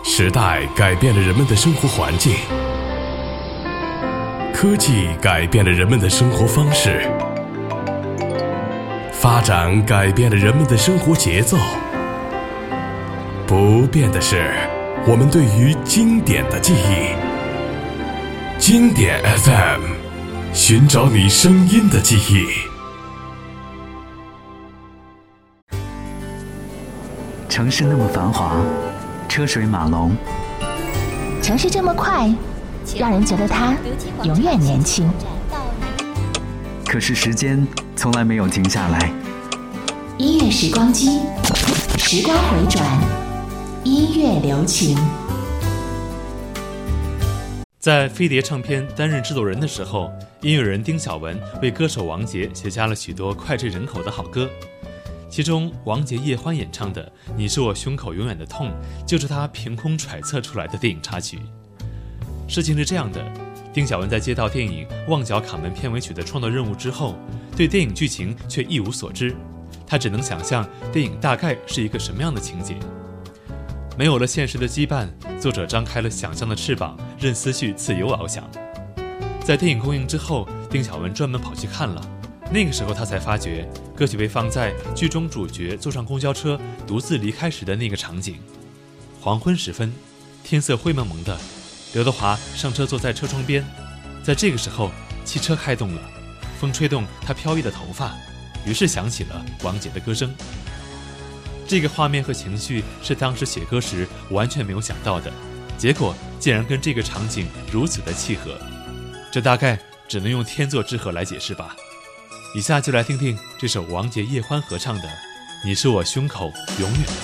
时代改变了人们的生活环境，科技改变了人们的生活方式，发展改变了人们的生活节奏。不变的是我们对于经典的记忆。经典 FM， 寻找你声音的记忆。 城市那么繁华，车水马龙， 城市这么快，让人觉得它永远年轻。 可是时间从来没有停下来。 音乐时光机，时光回转，音乐留情。 在飞碟唱片担任制作人的时候，音乐人丁晓文为歌手王杰写下了许多脍炙人口的好歌，其中王杰叶欢演唱的《你是我胸口永远的痛》就是他凭空揣测出来的电影插曲。事情是这样的，丁晓文在接到电影《旺角卡门》片尾曲的创作任务之后，对电影剧情却一无所知，他只能想象电影大概是一个什么样的情节。没有了现实的羁绊，作者张开了想象的翅膀，任思绪自由翱翔。在电影公映之后，丁晓文专门跑去看了，那个时候他才发觉歌曲被放在剧中主角坐上公交车独自离开时的那个场景。黄昏时分，天色灰蒙蒙的，刘德华上车坐在车窗边，在这个时候汽车开动了，风吹动他飘逸的头发，于是响起了王杰的歌声。这个画面和情绪是当时写歌时完全没有想到的，结果竟然跟这个场景如此的契合，这大概只能用天作之合来解释吧。以下就来听听这首王杰叶欢合唱的《你是我胸口永远的